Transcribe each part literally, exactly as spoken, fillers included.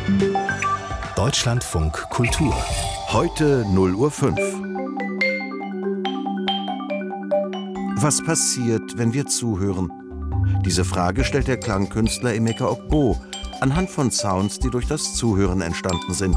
Deutschlandfunk Kultur. Heute null Uhr fünf. Was passiert, wenn wir zuhören? Diese Frage stellt der Klangkünstler Emeka Ogbo anhand von Sounds, die durch das Zuhören entstanden sind.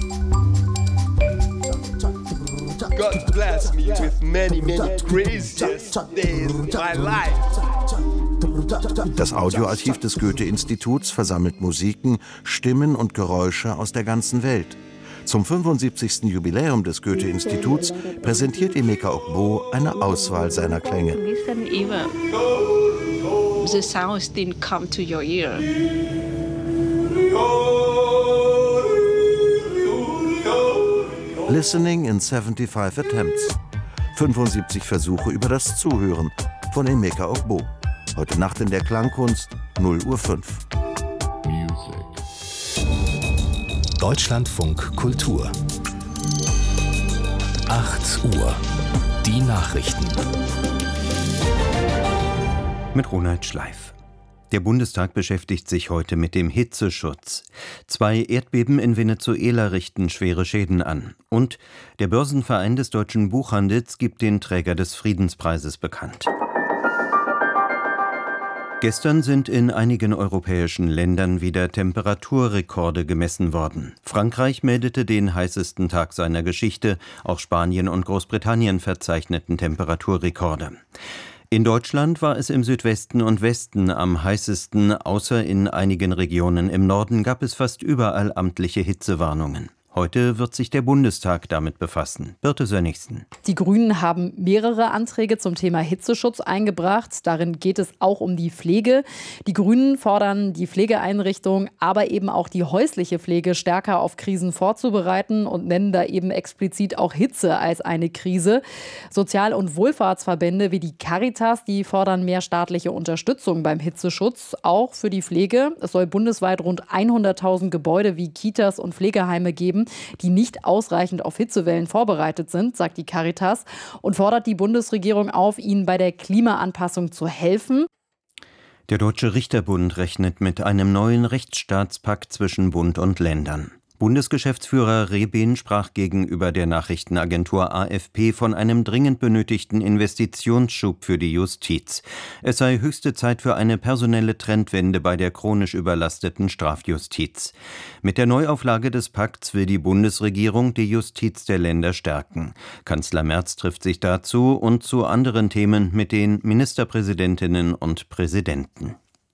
God bless me with many, many craziest days of my life. Das Audioarchiv des Goethe-Instituts versammelt Musiken, Stimmen und Geräusche aus der ganzen Welt. Zum fünfundsiebzigsten Jubiläum des Goethe-Instituts präsentiert Emeka Ogbo eine Auswahl seiner Klänge. Listen even. The sounds didn't come to your ear. Listening in fünfundsiebzig Attempts. fünfundsiebzig Versuche über das Zuhören von Emeka Ogbo. Heute Nacht in der Klangkunst, null Uhr fünf. Deutschlandfunk Kultur. acht Uhr. Die Nachrichten. Mit Ronald Schleif. Der Bundestag beschäftigt sich heute mit dem Hitzeschutz. Zwei Erdbeben in Venezuela richten schwere Schäden an. Und der Börsenverein des deutschen Buchhandels gibt den Träger des Friedenspreises bekannt. Gestern sind in einigen europäischen Ländern wieder Temperaturrekorde gemessen worden. Frankreich meldete den heißesten Tag seiner Geschichte. Auch Spanien und Großbritannien verzeichneten Temperaturrekorde. In Deutschland war es im Südwesten und Westen am heißesten, außer in einigen Regionen im Norden gab es fast überall amtliche Hitzewarnungen. Heute wird sich der Bundestag damit befassen. Birte Sönnigsen. Die Grünen haben mehrere Anträge zum Thema Hitzeschutz eingebracht. Darin geht es auch um die Pflege. Die Grünen fordern, die Pflegeeinrichtungen, aber eben auch die häusliche Pflege stärker auf Krisen vorzubereiten und nennen da eben explizit auch Hitze als eine Krise. Sozial- und Wohlfahrtsverbände wie die Caritas, die fordern mehr staatliche Unterstützung beim Hitzeschutz, auch für die Pflege. Es soll bundesweit rund hunderttausend Gebäude wie Kitas und Pflegeheime geben, die nicht ausreichend auf Hitzewellen vorbereitet sind, sagt die Caritas, und fordert die Bundesregierung auf, ihnen bei der Klimaanpassung zu helfen. Der Deutsche Richterbund rechnet mit einem neuen Rechtsstaatspakt zwischen Bund und Ländern. Bundesgeschäftsführer Rebehn sprach gegenüber der Nachrichtenagentur A F P von einem dringend benötigten Investitionsschub für die Justiz. Es sei höchste Zeit für eine personelle Trendwende bei der chronisch überlasteten Strafjustiz. Mit der Neuauflage des Pakts will die Bundesregierung die Justiz der Länder stärken. Kanzler Merz trifft sich dazu und zu anderen Themen mit den Ministerpräsidentinnen und Präsidenten.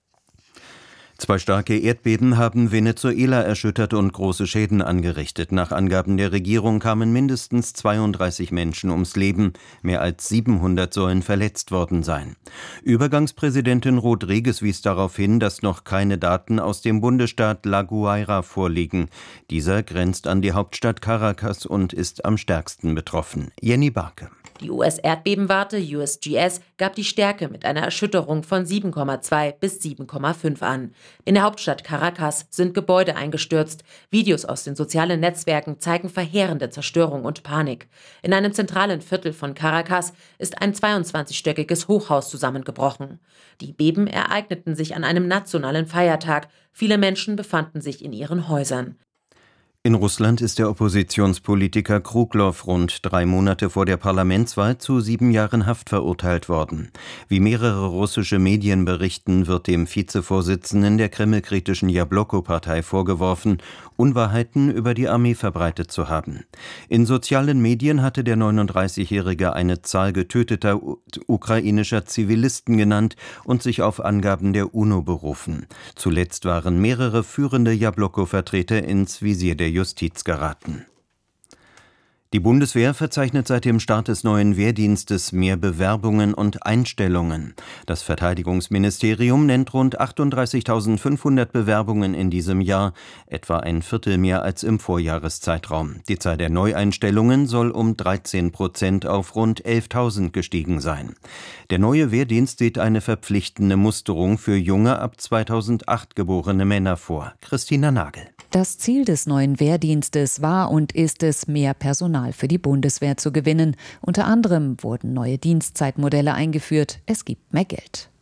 Zwei starke Erdbeben haben Venezuela erschüttert und große Schäden angerichtet. Nach Angaben der Regierung kamen mindestens zweiunddreißig Menschen ums Leben. Mehr als siebenhundert sollen verletzt worden sein. Übergangspräsidentin Rodriguez wies darauf hin, dass noch keine Daten aus dem Bundesstaat La Guaira vorliegen. Dieser grenzt an die Hauptstadt Caracas und ist am stärksten betroffen. Jenny Barke. Die U S-Erdbebenwarte U S G S gab die Stärke mit einer Erschütterung von sieben Komma zwei bis sieben Komma fünf an. In der Hauptstadt Caracas sind Gebäude eingestürzt. Videos aus den sozialen Netzwerken zeigen verheerende Zerstörung und Panik. In einem zentralen Viertel von Caracas ist ein zweiundzwanzigstöckiges Hochhaus zusammengebrochen. Die Beben ereigneten sich an einem nationalen Feiertag. Viele Menschen befanden sich in ihren Häusern. In Russland ist der Oppositionspolitiker Kruglow rund drei Monate vor der Parlamentswahl zu sieben Jahren Haft verurteilt worden. Wie mehrere russische Medien berichten, wird dem Vizevorsitzenden der kremlkritischen Jabloko-Partei vorgeworfen, Unwahrheiten über die Armee verbreitet zu haben. In sozialen Medien hatte der neununddreißigjährige eine Zahl getöteter u- ukrainischer Zivilisten genannt und sich auf Angaben der UNO berufen. Zuletzt waren mehrere führende Jabloko-Vertreter ins Visier der Justiz geraten. Die Bundeswehr verzeichnet seit dem Start des neuen Wehrdienstes mehr Bewerbungen und Einstellungen. Das Verteidigungsministerium nennt rund achtunddreißigtausendfünfhundert Bewerbungen in diesem Jahr, etwa ein Viertel mehr als im Vorjahreszeitraum. Die Zahl der Neueinstellungen soll um dreizehn Prozent auf rund elftausend gestiegen sein. Der neue Wehrdienst sieht eine verpflichtende Musterung für junge, ab zweitausendacht geborene Männer vor. Christina Nagel. Das Ziel des neuen Wehrdienstes war und ist es, mehr Personal für die Bundeswehr zu gewinnen. Unter anderem wurden neue Dienstzeitmodelle eingeführt. Es gibt mehr Geld.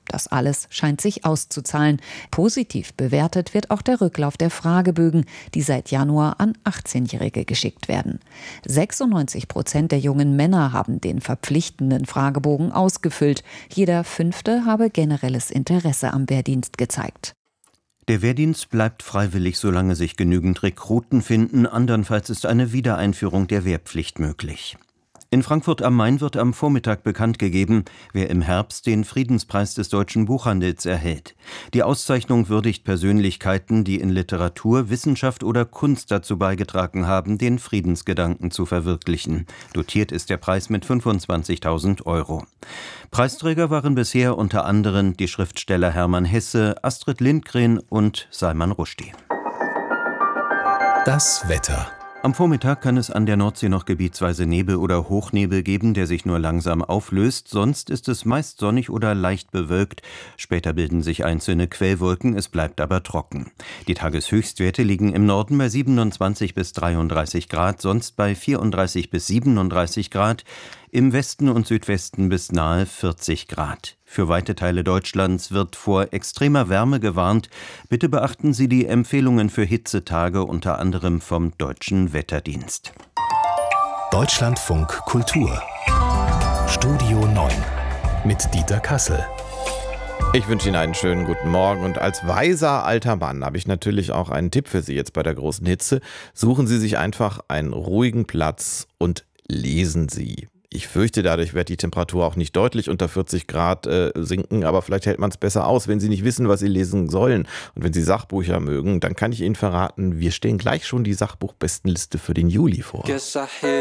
Das alles scheint sich auszuzahlen. Positiv bewertet wird auch der Rücklauf der Fragebögen, die seit Januar an achtzehnjährige geschickt werden. sechsundneunzig Prozent der jungen Männer haben den verpflichtenden Fragebogen ausgefüllt. Jeder Fünfte habe generelles Interesse am Wehrdienst gezeigt. Der Wehrdienst bleibt freiwillig, solange sich genügend Rekruten finden. Andernfalls ist eine Wiedereinführung der Wehrpflicht möglich. In Frankfurt am Main wird am Vormittag bekannt gegeben, wer im Herbst den Friedenspreis des deutschen Buchhandels erhält. Die Auszeichnung würdigt Persönlichkeiten, die in Literatur, Wissenschaft oder Kunst dazu beigetragen haben, den Friedensgedanken zu verwirklichen. Dotiert ist der Preis mit fünfundzwanzigtausend Euro. Preisträger waren bisher unter anderem die Schriftsteller Hermann Hesse, Astrid Lindgren und Salman Rushdie. Das Wetter. Am Vormittag kann es an der Nordsee noch gebietsweise Nebel oder Hochnebel geben, der sich nur langsam auflöst. Sonst ist es meist sonnig oder leicht bewölkt. Später bilden sich einzelne Quellwolken, es bleibt aber trocken. Die Tageshöchstwerte liegen im Norden bei siebenundzwanzig bis dreiunddreißig Grad, sonst bei vierunddreißig bis siebenunddreißig Grad, im Westen und Südwesten bis nahe vierzig Grad. Für weite Teile Deutschlands wird vor extremer Wärme gewarnt. Bitte beachten Sie die Empfehlungen für Hitzetage, unter anderem vom Deutschen Wetterdienst. Deutschlandfunk Kultur. Studio neun mit Dieter Kassel. Ich wünsche Ihnen einen schönen guten Morgen und als weiser alter Mann habe ich natürlich auch einen Tipp für Sie jetzt bei der großen Hitze. Suchen Sie sich einfach einen ruhigen Platz und lesen Sie. Ich fürchte, dadurch wird die Temperatur auch nicht deutlich unter vierzig Grad äh, sinken, aber vielleicht hält man es besser aus, wenn Sie nicht wissen, was Sie lesen sollen. Und wenn Sie Sachbücher mögen, dann kann ich Ihnen verraten, wir stellen gleich schon die Sachbuchbestenliste für den Juli vor.